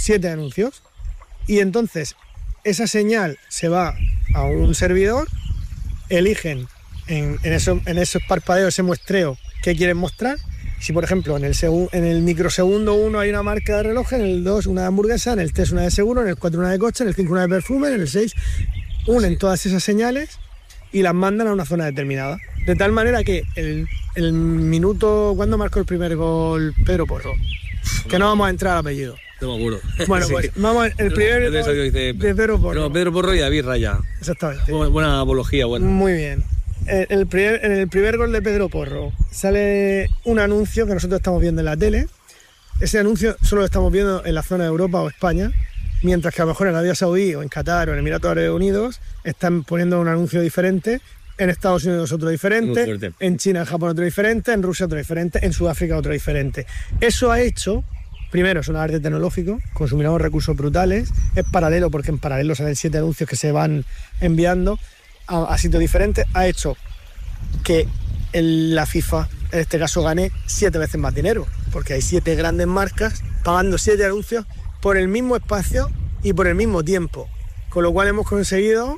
7 anuncios. Y entonces esa señal se va a un servidor, eligen en esos parpadeos, ese muestreo, qué quieren mostrar. Si, por ejemplo, en el microsegundo 1 hay una marca de reloj, en el 2 una de hamburguesa, en el 3 una de seguro, en el 4 una de coche, en el 5 una de perfume, en el 6 unen todas esas señales y las mandan a una zona determinada. De tal manera que el minuto... ¿Cuándo marcó el primer gol Pedro Porro? Que no vamos a entrar al apellido. No me acuerdo. Bueno, pues vamos, el primer gol de Pedro Porro. No, Pedro Porro y David Raya. Exactamente. Buena apología, buena. Muy bien. En el primer gol de Pedro Porro sale un anuncio que nosotros estamos viendo en la tele. Ese anuncio solo lo estamos viendo en la zona de Europa o España, mientras que a lo mejor en Arabia Saudí o en Qatar o en Emiratos Árabes Unidos están poniendo un anuncio diferente, en Estados Unidos otro diferente, en China, en Japón otro diferente, en Rusia otro diferente, en Sudáfrica otro diferente. Eso ha hecho, primero es un arte tecnológico, consumiremos recursos brutales, es paralelo porque en paralelo salen 7 anuncios que se van enviando a sitios diferentes, ha hecho que la FIFA en este caso gane 7 veces más dinero, porque hay 7 grandes marcas pagando 7 anuncios por el mismo espacio y por el mismo tiempo, con lo cual hemos conseguido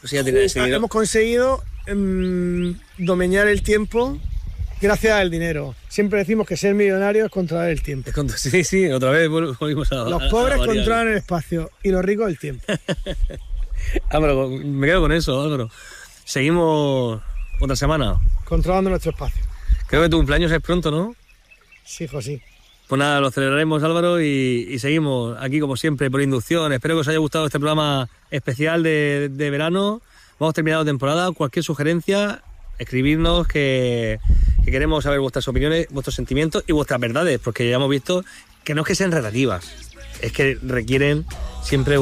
domeñar el tiempo gracias al dinero. Siempre decimos que ser millonario es controlar el tiempo. Sí, otra vez volvimos a... Los pobres controlan el espacio y los ricos el tiempo. Álvaro, me quedo con eso, Álvaro. Seguimos otra semana. Controlando nuestro espacio. Creo que tu cumpleaños es pronto, ¿no? Sí, José. Pues nada, lo celebraremos, Álvaro, y seguimos aquí como siempre por inducción. Espero que os haya gustado este programa especial de verano. Vamos terminando temporada. Cualquier sugerencia, escribidnos, que queremos saber vuestras opiniones, vuestros sentimientos y vuestras verdades, porque ya hemos visto que no es que sean relativas, es que requieren siempre